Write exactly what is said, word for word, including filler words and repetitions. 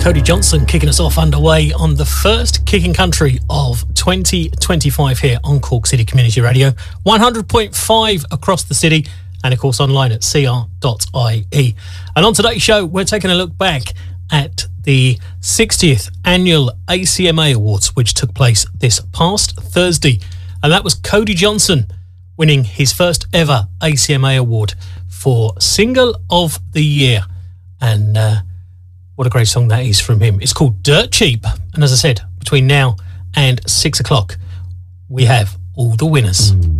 Cody Johnson kicking us off underway on the first Kicking Country of twenty twenty-five here on Cork City Community Radio, one hundred point five across the city, and of course online at c r dot i e. And on today's show, we're taking a look back at the sixtieth Annual A C M A Awards, which took place this past Thursday. And that was Cody Johnson winning his first ever A C M A Award for Single of the Year. And uh, what a great song that is from him. It's called Dirt Cheap. And as I said, between now and six o'clock, we have all the winners. Mm.